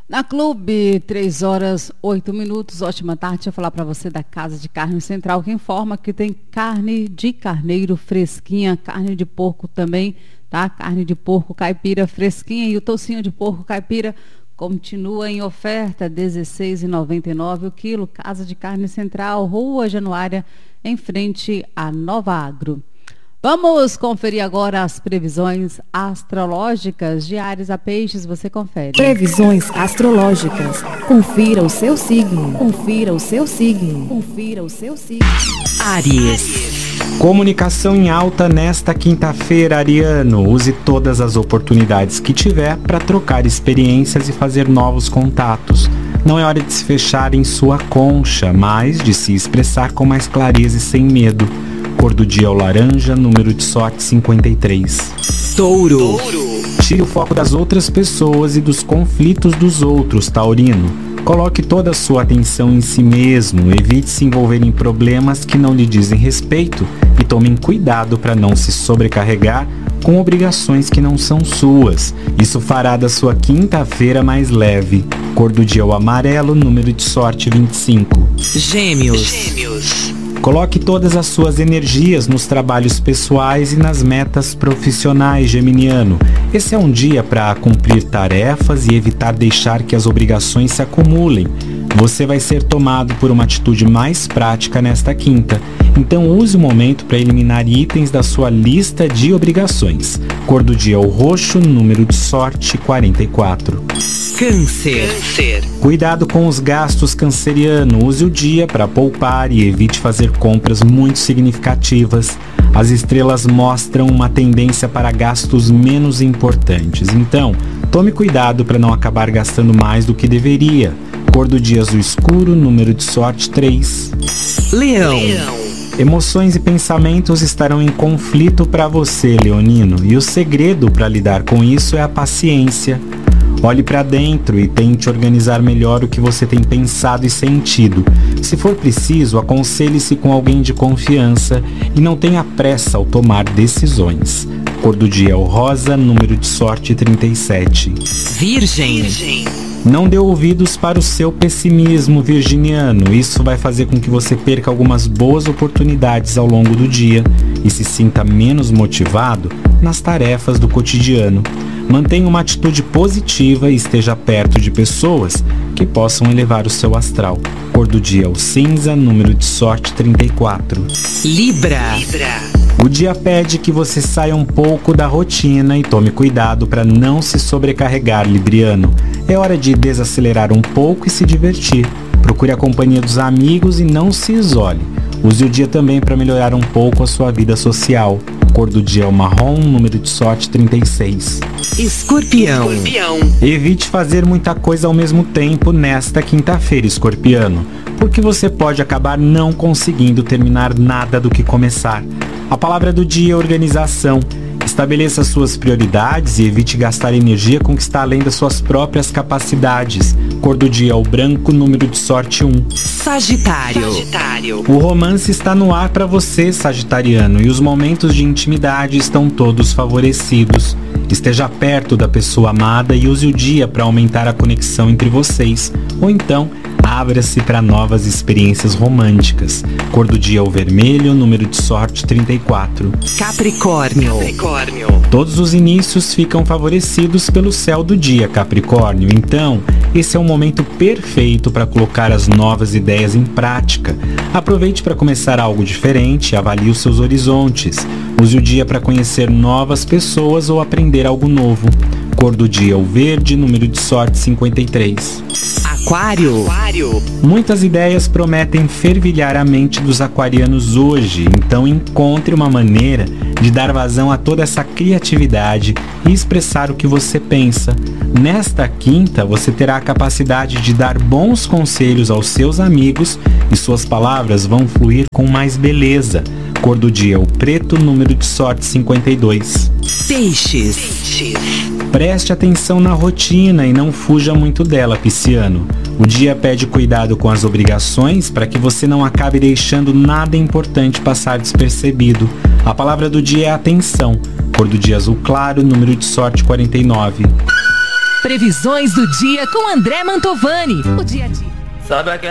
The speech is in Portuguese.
Na Clube, 3h08. Ótima tarde. Deixa eu falar para você da Casa de Carne Central, que informa que tem carne de carneiro fresquinha, carne de porco também, tá? Carne de porco caipira fresquinha e o toucinho de porco caipira continua em oferta, R$ 16,99 o quilo. Casa de Carne Central, Rua Januária, em frente à Nova Agro. Vamos conferir agora as previsões astrológicas de Áries a Peixes. Você confere. Previsões astrológicas. Confira o seu signo. Confira o seu signo. Confira o seu signo. Áries. Comunicação em alta nesta quinta-feira, ariano. Use todas as oportunidades que tiver para trocar experiências e fazer novos contatos. Não é hora de se fechar em sua concha, mas de se expressar com mais clareza e sem medo. Cor do dia é o laranja, número de sorte 53. Touro. Tire o foco das outras pessoas e dos conflitos dos outros, taurino. Coloque toda a sua atenção em si mesmo, evite se envolver em problemas que não lhe dizem respeito e tomem cuidado para não se sobrecarregar com obrigações que não são suas. Isso fará da sua quinta-feira mais leve. Cor do dia é o amarelo, número de sorte 25. Gêmeos. Coloque todas as suas energias nos trabalhos pessoais e nas metas profissionais, geminiano. Esse é um dia para cumprir tarefas e evitar deixar que as obrigações se acumulem. Você vai ser tomado por uma atitude mais prática nesta quinta. Então use o momento para eliminar itens da sua lista de obrigações. Cor do dia é o roxo, número de sorte 44. Câncer. Cuidado com os gastos, canceriano. Use o dia para poupar e evite fazer compras muito significativas. As estrelas mostram uma tendência para gastos menos importantes. Então, tome cuidado para não acabar gastando mais do que deveria. Cor do dia azul escuro, número de sorte 3. Leão. Emoções e pensamentos estarão em conflito para você, leonino. E o segredo para lidar com isso é a paciência. Olhe para dentro e tente organizar melhor o que você tem pensado e sentido. Se for preciso, aconselhe-se com alguém de confiança e não tenha pressa ao tomar decisões. Cor do dia é o rosa, número de sorte 37. Virgem. Não dê ouvidos para o seu pessimismo, virginiano. Isso vai fazer com que você perca algumas boas oportunidades ao longo do dia e se sinta menos motivado nas tarefas do cotidiano. Mantenha uma atitude positiva e esteja perto de pessoas que possam elevar o seu astral. Cor do dia é o cinza, número de sorte 34. Libra. O dia pede que você saia um pouco da rotina e tome cuidado para não se sobrecarregar, libriano. É hora de desacelerar um pouco e se divertir. Procure a companhia dos amigos e não se isole. Use o dia também para melhorar um pouco a sua vida social. Cor do dia é o marrom, número de sorte 36. Escorpião. Evite fazer muita coisa ao mesmo tempo nesta quinta-feira, escorpiano, porque você pode acabar não conseguindo terminar nada do que começar. A palavra do dia é organização. Estabeleça suas prioridades e evite gastar energia com o que está além das suas próprias capacidades. Cor do dia é o branco, número de sorte 1. Sagitário. O romance está no ar para você, sagitariano, e os momentos de intimidade estão todos favorecidos. Esteja perto da pessoa amada e use o dia para aumentar a conexão entre vocês. Ou então, abra-se para novas experiências românticas. Cor do dia é o vermelho, número de sorte 34. Capricórnio. Todos os inícios ficam favorecidos pelo céu do dia, Capricórnio. Então, esse é um momento perfeito para colocar as novas ideias em prática. Aproveite para começar algo diferente e avalie os seus horizontes. Use o dia para conhecer novas pessoas ou aprender algo novo. Cor do dia é o verde, número de sorte 53. Aquário. Muitas ideias prometem fervilhar a mente dos aquarianos hoje, então encontre uma maneira de dar vazão a toda essa criatividade e expressar o que você pensa. Nesta quinta, você terá a capacidade de dar bons conselhos aos seus amigos e suas palavras vão fluir com mais beleza. Cor do dia é o preto, número de sorte 52. Peixes. Preste atenção na rotina e não fuja muito dela, pisciano. O dia pede cuidado com as obrigações para que você não acabe deixando nada importante passar despercebido. A palavra do dia é atenção. Cor do dia azul claro, número de sorte 49. Previsões do dia com André Mantovani. O dia a dia. Sabe aquela